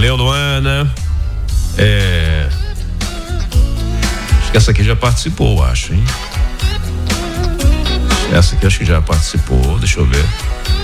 Valeu, Luana. Acho que essa aqui já participou, acho, hein? Essa aqui acho que já participou, deixa eu ver.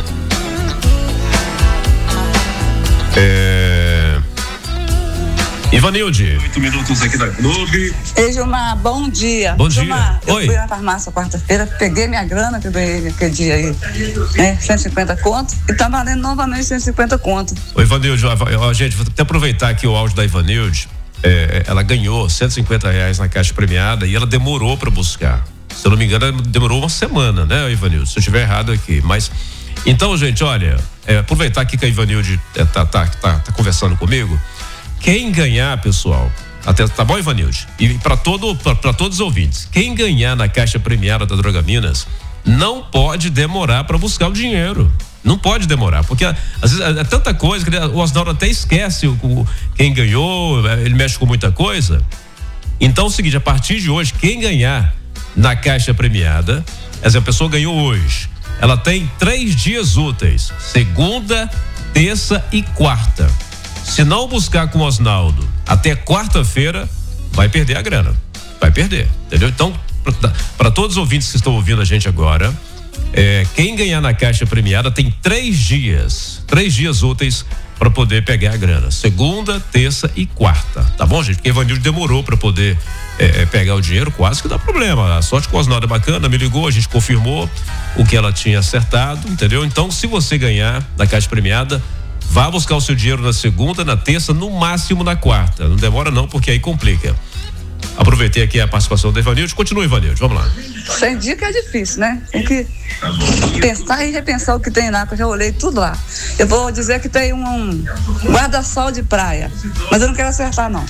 Ivanilde. 8 minutos aqui da Clube. Ei, Gilmar, bom dia. Bom dia. Gilmar, eu Oi. fui na farmácia quarta-feira, peguei minha grana que eu ganhei aquele dia aí, 150 conto, e tá valendo novamente 150 conto. Oi, Ivanilde, gente, vou até aproveitar aqui o áudio da Ivanilde. Ela ganhou R$150 na caixa premiada e ela demorou para buscar. Se eu não me engano, ela demorou uma semana, né, Ivanilde? Se eu estiver errado aqui, mas... Então, gente, olha, aproveitar aqui que a Ivanilde tá conversando comigo. Quem ganhar, pessoal, tá bom, Ivanilde? E para todos os ouvintes, quem ganhar na caixa premiada da Droga Minas não pode demorar para buscar o dinheiro. Não pode demorar, porque às vezes é tanta coisa que o Osnaldo até esquece quem ganhou, ele mexe com muita coisa. Então é o seguinte, a partir de hoje, quem ganhar na caixa premiada, essa pessoa ganhou hoje, ela tem 3 dias úteis, segunda, terça e quarta. Se não buscar com o Osnaldo até quarta-feira, vai perder a grana. Vai perder, entendeu? Então, para todos os ouvintes que estão ouvindo a gente agora, quem ganhar na caixa premiada tem 3 dias úteis para poder pegar a grana. Segunda, terça e quarta. Tá bom, gente? Porque o Ivanildo demorou para poder pegar o dinheiro, quase que dá problema. A sorte que o Osnaldo é bacana, me ligou, a gente confirmou o que ela tinha acertado, entendeu? Então, se você ganhar na caixa premiada, vá buscar o seu dinheiro na segunda, na terça, no máximo na quarta. Não demora não, porque aí complica. Aproveitei aqui a participação do Ivanildo. Continua, Ivanildo, vamos lá. Sem dica é difícil, né? Tem que pensar e repensar o que tem lá, que eu já olhei tudo lá. Eu vou dizer que tem um guarda-sol de praia, mas eu não quero acertar, não.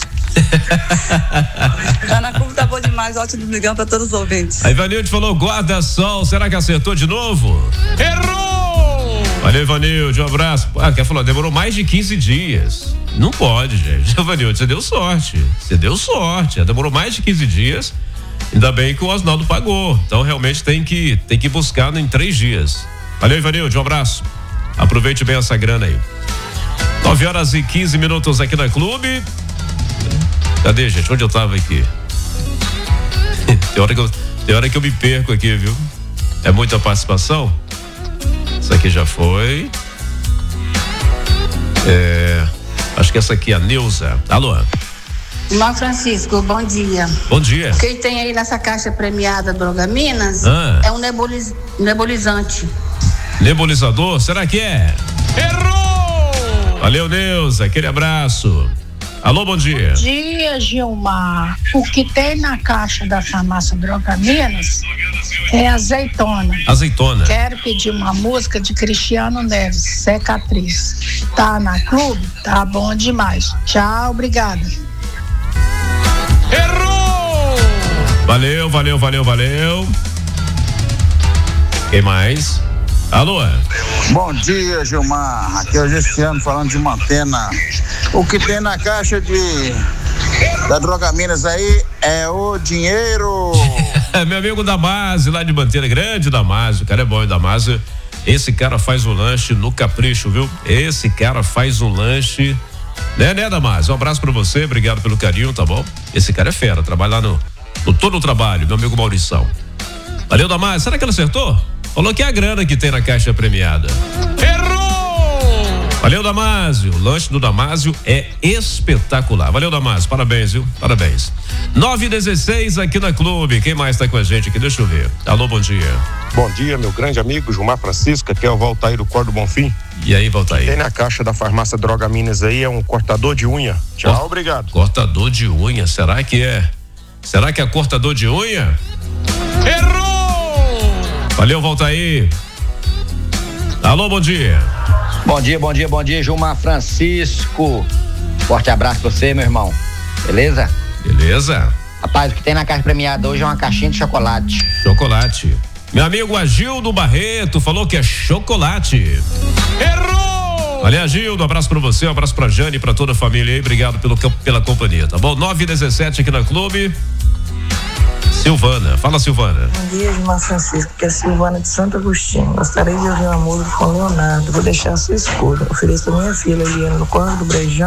Tá na Clube, tá bom demais. Ótimo ligão para todos os ouvintes. A Ivanildo falou guarda-sol. Será que acertou de novo? Errou! Valeu, Ivanildo, um abraço. Quer falar, demorou mais de 15 dias. Não pode, gente. Ivanildo, você deu sorte. Demorou mais de 15 dias. Ainda bem que o Osnaldo pagou. Então, realmente tem que buscar em 3 dias. Valeu, Ivanildo, um abraço. Aproveite bem essa grana aí. 9h15 aqui na Clube. Cadê, gente? Onde eu tava aqui? Tem hora que eu me perco aqui, viu? É muita participação? Essa aqui já foi. Acho que essa aqui é a Neuza. Alô? Irmão Francisco, bom dia. Bom dia. O que tem aí nessa caixa premiada Droga Minas é um nebulizante. Nebulizador? Será que é? Errou! Valeu, Neuza. Aquele abraço. Alô, bom dia. Bom dia, Gilmar. O que tem na caixa da farmácia Droga Minas é azeitona. Azeitona. Quero pedir uma música de Cristiano Neves, Cicatriz. Tá na Clube? Tá bom demais. Tchau, obrigada. Errou! Valeu. Quem mais? Alô? Bom dia, Gilmar. Aqui é o Gestiano falando de Mantena. O que tem na caixa da Droga Minas aí é o dinheiro. Meu amigo Damásio, lá de Mantena, grande Damásio, o cara é bom, Damásio. Esse cara faz um lanche no capricho, viu? Esse cara faz um lanche, né, Damásio? Um abraço pra você, obrigado pelo carinho, tá bom? Esse cara é fera, trabalha lá no todo o trabalho, meu amigo Maurição. Valeu, Damásio. Será que ele acertou? Falou que é a grana que tem na caixa premiada. Errou! Valeu, Damásio. O lanche do Damásio é espetacular. Valeu, Damásio. Parabéns, viu? Parabéns. 9h16 aqui na Clube. Quem mais tá com a gente aqui? Deixa eu ver. Alô, bom dia. Bom dia, meu grande amigo Gilmar Francisco, que é o Valtair do Cor do Bonfim. E aí, Valtair? Tem na caixa da farmácia Droga Minas aí é um cortador de unha. Tchau, obrigado. Cortador de unha, será que é? Será que é cortador de unha? Errou! Valeu, Valtair. Alô, bom dia. Bom dia, Gilmar Francisco. Forte abraço pra você, meu irmão. Beleza? Beleza. Rapaz, o que tem na caixa premiada hoje é uma caixinha de chocolate. Chocolate. Meu amigo Agildo Barreto falou que é chocolate. Errou! Valeu, Agildo, um abraço pra você, um abraço pra Jane e pra toda a família aí, obrigado pela companhia, tá bom? 9h17 aqui na Clube. Silvana, fala, Silvana. Bom dia, Gilmar Francisco, que é Silvana de Santo Agostinho. Gostaria de ouvir uma música com Leonardo. Vou deixar a sua escolha. Ofereço a minha filha Eliana no Corre do Brejão.